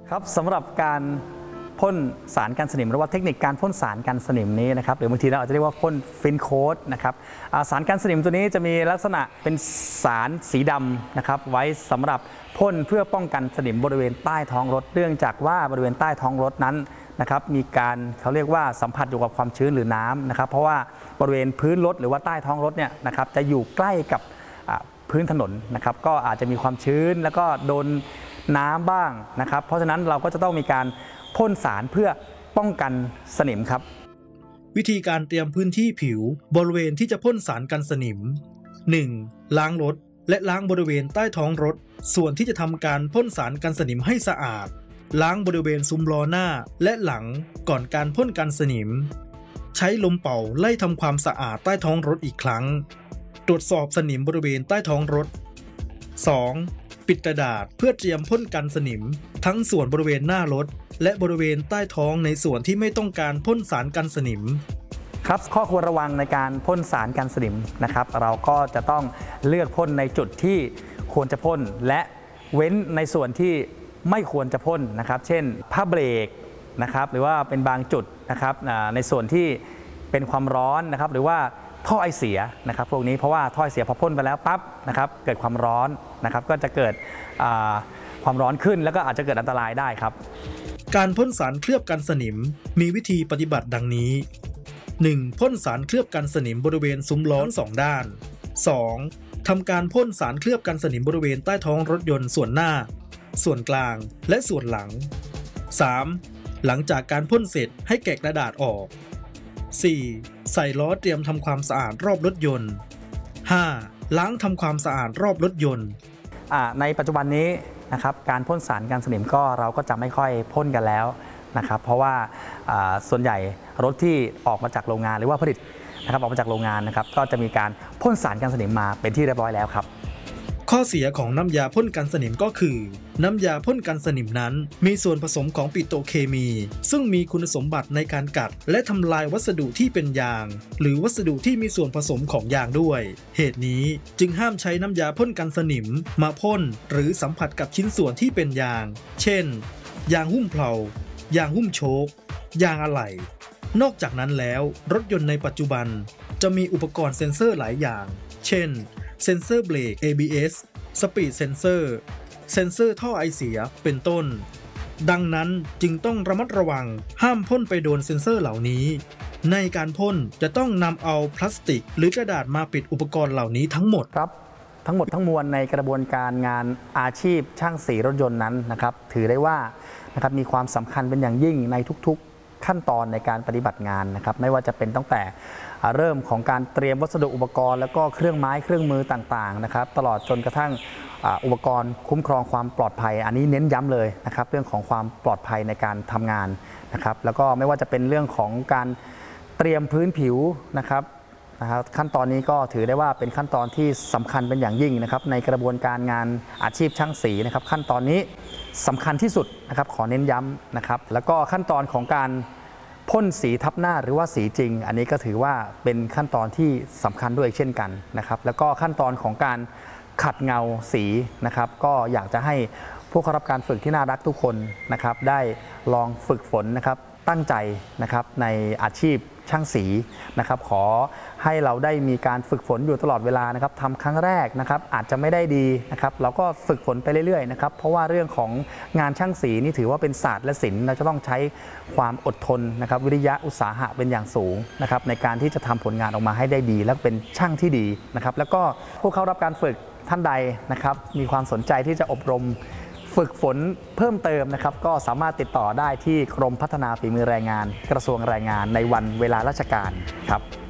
ครับสำหรับการพ่นสารกันสนิมหรือว่าเทคนิคการพ่นสารกันสนิมนี้นะครับหรือบางทีเราอาจจะเรียกว่าพ่นฟินโค้ดนะครับสารกันสนิมตัวนี้จะมีลักษณะเป็นสารสีดำนะครับไว้สำหรับพ่นเพื่อป้องกันสนิมบริเวณใต้ท้องรถเนื่องจากว่าบริเวณใต้ท้องรถนั้นนะครับมีการเขาเรียกว่าสัมผัสอยู่กับความชื้นหรือน้ำนะครับเพราะว่าบริเวณพื้นรถหรือว่าใต้ท้องรถเนี่ยนะครับจะอยู่ใกล้กับพื้นถนนนะครับก็อาจจะมีความชื้นแล้วก็โดนน้ำบ้างนะครับเพราะฉะนั้นเราก็จะต้องมีการพ่นสารเพื่อป้องกันสนิมครับวิธีการเตรียมพื้นที่ผิวบริเวณที่จะพ่นสารกันสนิม 1. ล้างรถและล้างบริเวณใต้ท้องรถส่วนที่จะทำการพ่นสารกันสนิมให้สะอาดล้างบริเวณซุ้มล้อหน้าและหลังก่อนการพ่นกันสนิมใช้ลมเป่าไล่ทำความสะอาดใต้ท้องรถอีกครั้งตรวจสอบสนิมบริเวณใต้ท้องรถ 2. ปิดกระดาษเพื่อเตรียมพ่นกันสนิมทั้งส่วนบริเวณหน้ารถและบริเวณใต้ท้องในส่วนที่ไม่ต้องการพ่นสารกันสนิมครับข้อควรระวังในการพ่นสารกันสนิมนะครับเราก็จะต้องเลือกพ่นในจุดที่ควรจะพ่นและเว้นในส่วนที่ไม่ควรจะพ่นนะครับเช่นผ้าเบรกนะครับหรือว่าเป็นบางจุดนะครับในส่วนที่เป็นความร้อนนะครับหรือว่าท่อไอเสียนะครับพวกนี้เพราะว่าท่อไอเสียพอพ่นไปแล้วปั๊บนะครับเกิดความร้อนนะครับก็จะเกิดความร้อนขึ้นแล้วก็อาจจะเกิดอันตรายได้ครับการพ่นสารเคลือบกันสนิมมีวิธีปฏิบัติดังนี้ 1. พ่นสารเคลือบกันสนิมบริเวณซุ้มล้อ2ด้าน 2. ทำการพ่นสารเคลือบกันสนิมบริเวณใต้ท้องรถยนต์ส่วนหน้าส่วนกลางและส่วนหลัง 3. หลังจากการพ่นเสร็จให้แกะกระดาษออก 4. ใส่ล้อเตรียมทำความสะอาดรอบรถยนต์ 5. ล้างทำความสะอาดรอบรถยนต์ในปัจจุบันนี้นะครับการพ่นสารกันสนิมก็เราก็จะไม่ค่อยพ่นกันแล้วนะครับเพราะว่าส่วนใหญ่รถที่ออกมาจากโรงงานหรือว่าผลิตนะครับออกมาจากโรงงานนะครับก็จะมีการพ่นสารกันสนิมมาเป็นที่เรียบร้อยแล้วครับข้อเสียของน้ำยาพ่นกันสนิมก็คือน้ำยาพ่นกันสนิมนั้นมีส่วนผสมของปิโตรเคมีซึ่งมีคุณสมบัติในการกัดและทำลายวัสดุที่เป็นยางหรือวัสดุที่มีส่วนผสมของยางด้วยเหตุนี้จึงห้ามใช้น้ำยาพ่นกันสนิมมาพ่นหรือสัมผัสกับชิ้นส่วนที่เป็นยางเช่นยางหุ้มเพลายางหุ้มโชคยางอะไหล่นอกจากนั้นแล้วรถยนต์ในปัจจุบันจะมีอุปกรณ์เซ็นเซอร์หลายอย่างเช่นเซ็นเซอร์เบรก ABS สปีดเซนเซอร์เซ็นเซอร์ท่อไอเสียเป็นต้นดังนั้นจึงต้องระมัดระวังห้ามพ่นไปโดนเซ็นเซอร์เหล่านี้ในการพ่นจะต้องนำเอาพลาสติกหรือกระดาษมาปิดอุปกรณ์เหล่านี้ทั้งหมดครับทั้งหมดทั้งมวลในกระบวนการงานอาชีพช่างสีรถยนต์นั้นนะครับถือได้ว่านะครับมีความสำคัญเป็นอย่างยิ่งในทุกๆขั้นตอนในการปฏิบัติงานนะครับไม่ว่าจะเป็นตั้งแต่เริ่มของการเตรียมวัสดุอุปกรณ์แล้วก็เครื่องไม้เครื่องมือต่างๆนะครับตลอดจนกระทั่งอุปกรณ์คุ้มครองความปลอดภัยอันนี้เน้นย้ำเลยนะครับเรื่องของความปลอดภัยในการทำงานนะครับแล้วก็ไม่ว่าจะเป็นเรื่องของการเตรียมพื้นผิวนะครับขั้นตอนนี้ก็ถือได้ว่าเป็นขั้นตอนที่สำคัญเป็นอย่างยิ่งนะครับในกระบวนการงานอาชีพช่างสีนะครับขั้นตอนนี้สำคัญที่สุดนะครับขอเน้นย้ำนะครับแล้วก็ขั้นตอนของการพ่นสีทับหน้าหรือว่าสีจริงอันนี้ก็ถือว่าเป็นขั้นตอนที่สำคัญด้วยเช่นกันนะครับแล้วก็ขั้นตอนของการขัดเงาสีนะครับก็อยากจะให้ผู้เข้ารับการฝึกที่น่ารักทุกคนนะครับได้ลองฝึกฝนนะครับตั้งใจนะครับในอาชีพช่างสีนะครับขอให้เราได้มีการฝึกฝนอยู่ตลอดเวลานะครับทำครั้งแรกนะครับอาจจะไม่ได้ดีนะครับเราก็ฝึกฝนไปเรื่อยๆนะครับเพราะว่าเรื่องของงานช่างสีนี่ถือว่าเป็นศาสตร์และศิลป์เราจะต้องใช้ความอดทนนะครับวิริยะอุตสาหะเป็นอย่างสูงนะครับในการที่จะทำผลงานออกมาให้ได้ดีและเป็นช่างที่ดีนะครับแล้วก็ผู้เข้ารับการฝึกท่านใดนะครับมีความสนใจที่จะอบรมฝึกฝนเพิ่มเติมนะครับก็สามารถติดต่อได้ที่กรมพัฒนาฝีมือแรงงานกระทรวงแรงงานในวันเวลาราชการครับ